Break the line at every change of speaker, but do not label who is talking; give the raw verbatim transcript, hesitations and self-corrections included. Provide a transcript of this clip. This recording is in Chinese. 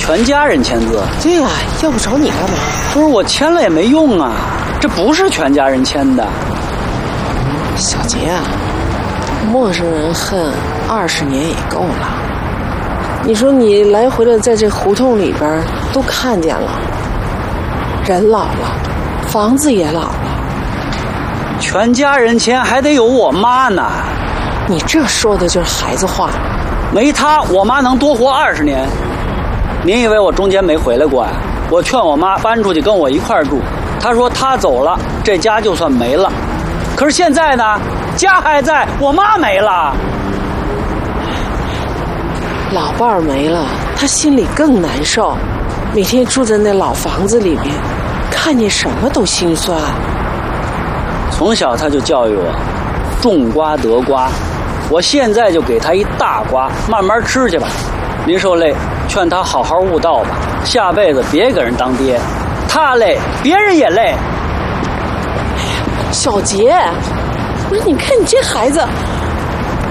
全家人签字。
对呀、啊，要不找你干嘛？
不是我签了也没用啊，这不是全家人签的。
小杰啊，陌生人恨二十年也够了。你说你来回的在这胡同里边都看见了，人老了，房子也老了，
全家人签还得有我妈呢。
你这说的就是孩子话。
没她，我妈能多活二十年。您以为我中间没回来过呀？我劝我妈搬出去跟我一块儿住，她说她走了，这家就算没了。可是现在呢，家还在，我妈没了。
老伴儿没了，他心里更难受。每天住在那老房子里面，看见什么都心酸。
从小他就教育我，种瓜得瓜。我现在就给他一大瓜，慢慢吃去吧。您受累，劝他好好悟道吧，下辈子别给人当爹。他累，别人也累。
小杰，不是，你看你这孩子，